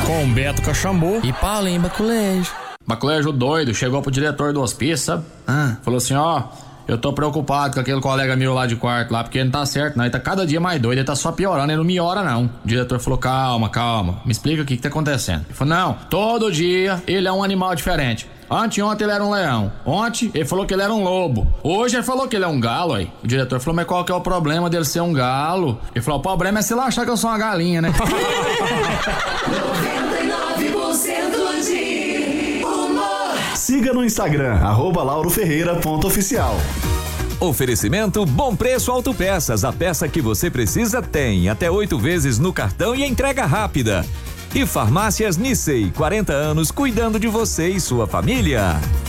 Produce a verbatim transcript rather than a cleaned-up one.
com o Beto Caxambu e Paulinho Baculejo. Baculejo doido, chegou pro diretor do hospício, sabe? Ah. Falou assim, ó, eu tô preocupado com aquele colega meu lá de quarto lá, porque ele não tá certo, não. Ele tá cada dia mais doido, ele tá só piorando, ele não melhora, não. O diretor falou, calma, calma, me explica o que que tá acontecendo. Ele falou, não, todo dia ele é um animal diferente. Anteontem ele era um leão, ontem ele falou que ele era um lobo, hoje ele falou que ele é um galo, aí. O diretor falou, mas qual que é o problema dele ser um galo? Ele falou, o problema é se ele achar que eu sou uma galinha, né? noventa e nove por cento de humor. Siga no Instagram, arroba lauro ferreira ponto oficial. Oferecimento Bom Preço Autopeças, a peça que você precisa tem até oito vezes no cartão e entrega rápida. E Farmácias Nissei, quarenta anos cuidando de você e sua família.